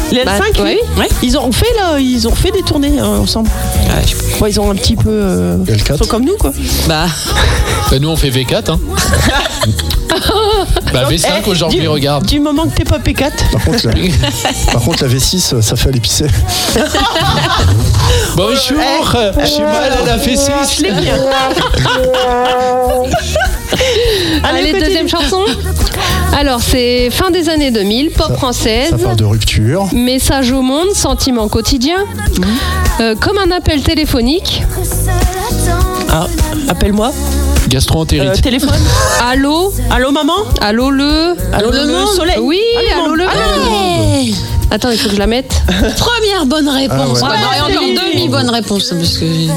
Les L5, oui. Ils ont fait des tournées ensemble. Ils ont un petit peu. Ils sont comme nous, quoi. Nous, on fait V4. Hein. V5 aujourd'hui, regarde. Du moment que t'es pas P4. Par contre, la V6, ça fait à l'épicer. Bonjour, j'ai mal à la V6. Je l'ai bien. Allez, deuxième chanson. Alors, c'est fin des années 2000, pop française. Ça parle de rupture. Message au monde, sentiment quotidien. Comme un appel téléphonique. Appelle-moi. Gastro-entérite. Téléphone. Allô maman. Allô le soleil. Oui, allô le monde. Attends, il faut que je la mette. Première bonne réponse. Ah ouais. On aurait encore demi-bonne réponse. Parce que...